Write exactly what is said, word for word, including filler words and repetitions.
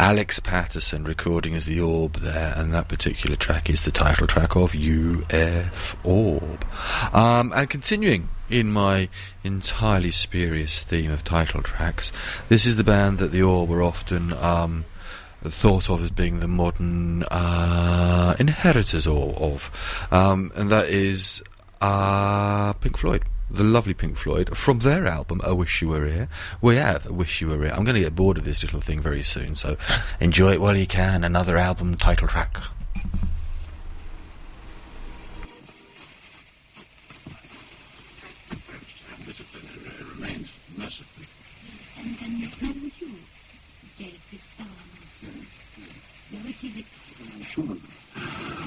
Alex Patterson recording as the Orb there, and that particular track is the title track of U F Orb. Um, and continuing in my entirely spurious theme of title tracks, this is the band that the Orb were often um, thought of as being the modern uh, inheritors of, um, and that is uh, Pink Floyd. The lovely Pink Floyd, from their album I Wish You Were Here. We have I Wish You Were Here. I'm going to get bored of this little thing very soon, so enjoy it while you can. Another album title track. Remains mercifully. And can you plan with you? Take this star nonsense. Though it is a... Sure.